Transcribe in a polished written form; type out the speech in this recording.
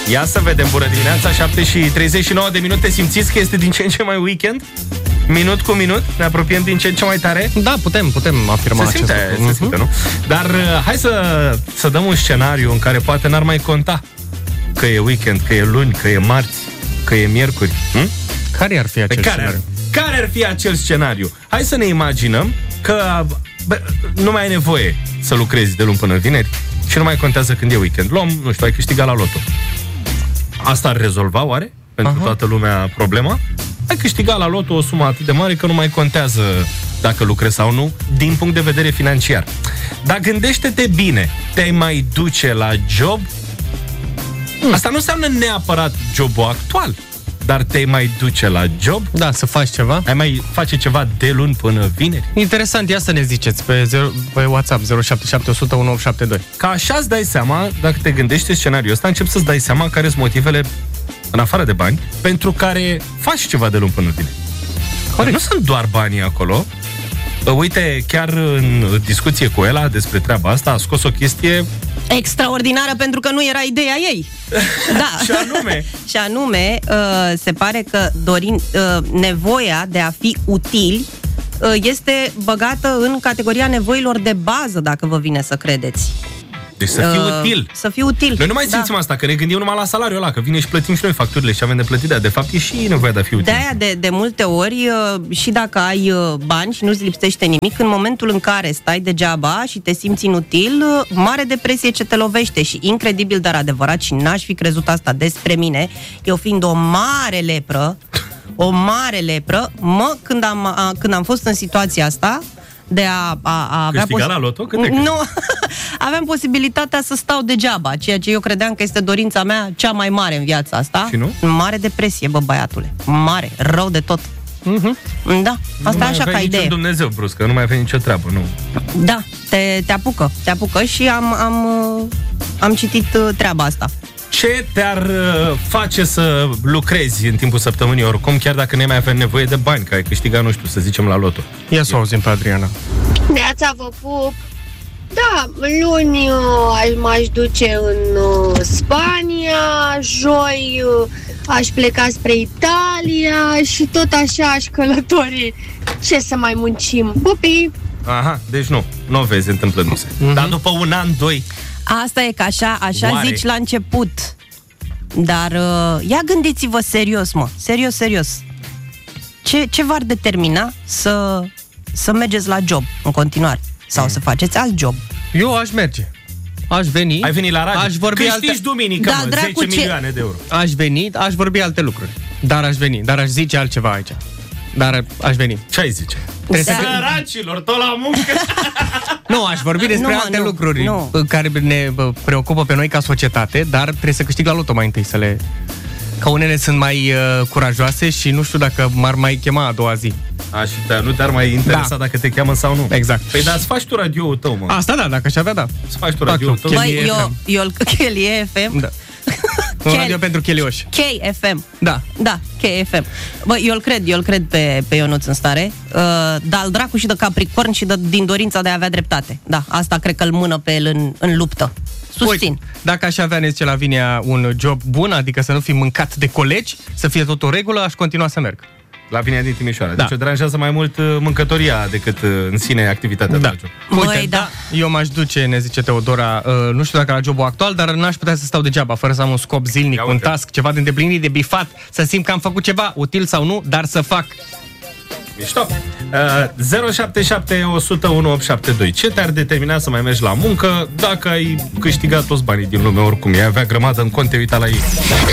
Ia să vedem, bună dimineața, 7:39. Simțiți că este din ce în ce mai weekend? Minut cu minut? Ne apropiem din ce în ce mai tare? Da, putem afirma acest lucru. Se simte, nu? Dar hai să dăm un scenariu în care poate n-ar mai conta că e weekend, că e luni, că e marți, că e miercuri. Care ar fi acel scenariu? Care ar fi acel scenariu? Hai să ne imaginăm că nu mai ai nevoie să lucrezi de luni până vineri și nu mai contează când e weekend. Luăm, nu știu, ai câștigat la loto. Asta ar rezolva, oare? Pentru toată lumea problema? Ai câștigat la loto o sumă atât de mare că nu mai contează dacă lucrezi sau nu, din punct de vedere financiar. Dar gândește-te bine, te-ai mai duce la job? Asta nu înseamnă neapărat jobul actual, dar te mai duce la job? Da, să faci ceva. Ai mai face ceva de luni până vineri? Interesant, ia să ne ziceți pe WhatsApp 077 100 1872. Ca așa îți dai seama, dacă te gândești scenariul ăsta, începi să-ți dai seama care sunt motivele, în afară de bani, pentru care faci ceva de luni până vineri. Nu sunt doar banii acolo. Uite, chiar în discuție cu Ela despre treaba asta, a scos o chestie extraordinară, pentru că nu era ideea ei. Da. Și anume, se pare că nevoia de a fi util este băgată în categoria nevoilor de bază, dacă vă vine să credeți. Deci să fii util. Să fii util. Noi nu mai simțim asta, că ne gândim numai la salariul ăla, că vine și plătim și noi facturile și avem de plătit. De fapt, e și nevoia de a fi util. De-aia, de multe ori, și dacă ai bani și nu-ți lipsește nimic, în momentul în care stai degeaba și te simți inutil, mare depresie ce te lovește. Și incredibil, dar adevărat, și n-aș fi crezut asta despre mine, eu fiind o mare lepră, când am fost în situația asta, de a avea câștiga la loto? Nu, aveam posibilitatea să stau degeaba, ceea ce eu credeam că este dorința mea cea mai mare în viața asta. Și nu? Mare depresie, băiatule. Mare, rău de tot. Da, asta e așa ca idee. Dumnezeu brusc, că nu mai avea nicio treabă, nu. Da, te apucă și am citit treaba asta. Ce te-ar face să lucrezi în timpul săptămânii oricum, chiar dacă nu mai avea nevoie de bani, că ai câștigat, nu știu, să zicem la loto? Ia să o auzim pe Adriana. Neața, vă pup! Da, luni m-aș duce în Spania, joi aș pleca spre Italia și tot așa aș călători. Ce să mai muncim? Pupii! Aha, deci nu vezi întâmplându-se. Dar după un an, doi... Asta e că așa zici la început. Dar ia gândiți-vă serios, mă. Serios. Ce v-ar determina să mergeți la job în continuare? Sau să faceți alt job? Eu aș merge. Aș veni. Ai venit la radio? Aș vorbi câștigi duminică, da, 10 milioane de euro. Aș veni, aș vorbi alte lucruri. Dar aș zice altceva aici. Dar aș veni. Ce ai zice? Săracilor, tot la muncă. Nu, aș vorbi despre alte lucruri care ne preocupă pe noi ca societate, dar trebuie să câștig la loto mai întâi, că unele sunt mai curajoase și nu știu dacă m-ar mai chema a doua zi. Nu te-ar mai interesa dacă te cheamă sau nu. Exact. Păi da, îți faci tu radio-ul tău, mă. Asta da, dacă aș avea, da. Îți faci tu radio-ul tău. Băi, eu Kelly FM. Da. Un radio pentru chelioși. KFM. Da. Da, KFM. Bă, eu îl cred pe Ionuț în stare. Dar al dracu și de Capricorn și din dorința de a avea dreptate. Da, asta cred că îl mână pe el în luptă. Susțin. Uite, dacă aș avea, ne zice Lavinia, un job bun, adică să nu fi mâncat de colegi, să fie tot o regulă, aș continua să merg. Lavinia din Timișoara. Deci o deranjează mai mult mâncătoria decât în sine activitatea de job. Uite, eu m-aș duce, ne zice Teodora, nu știu dacă la jobul actual, dar n-aș putea să stau degeaba, fără să am un scop zilnic, un task, ceva de îndeplinit, de bifat, să simt că am făcut ceva, util sau nu, dar să fac. Mișto. 077 100 1872. Ce te-ar determina să mai mergi la muncă dacă ai câștigat toți banii din lume oricum? Ai avea grămadă în cont, te uita la ei.